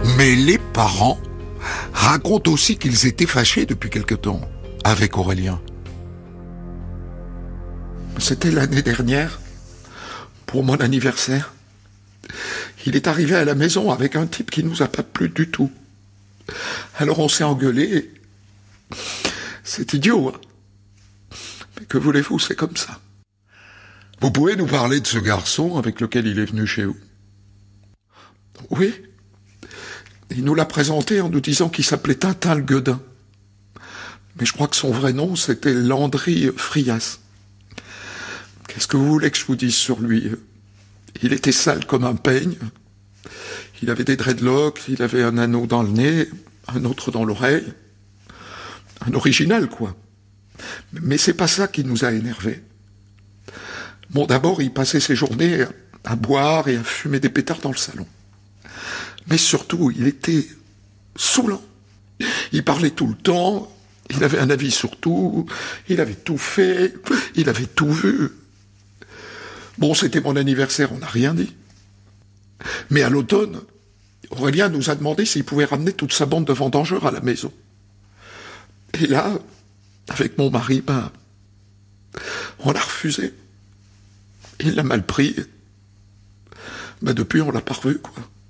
Mais les parents racontent aussi qu'ils étaient fâchés depuis quelque temps avec Aurélien. C'était l'année dernière, pour mon anniversaire. Il est arrivé à la maison avec un type qui nous a pas plu du tout. Alors on s'est engueulé. C'est idiot, hein. Mais que voulez-vous, c'est comme ça. Vous pouvez nous parler de ce garçon avec lequel il est venu chez vous? Oui. Il nous l'a présenté en nous disant qu'il s'appelait Tintin le Guedin. Mais je crois que son vrai nom, c'était Landry Frias. Qu'est-ce que vous voulez que je vous dise sur lui? Il était sale comme un peigne. Il avait des dreadlocks, il avait un anneau dans le nez, un autre dans l'oreille. Un original, quoi. Mais c'est pas ça qui nous a énervés. Bon, d'abord, il passait ses journées à boire et à fumer des pétards dans le salon. Mais surtout, il était saoulant. Il parlait tout le temps, il avait un avis sur tout, il avait tout fait, il avait tout vu. Bon, c'était mon anniversaire, on n'a rien dit. Mais à l'automne, Aurélien nous a demandé s'il pouvait ramener toute sa bande de vendangeurs à la maison. Et là, avec mon mari, on a refusé. Il l'a mal pris. Depuis, on l'a pas revu, quoi.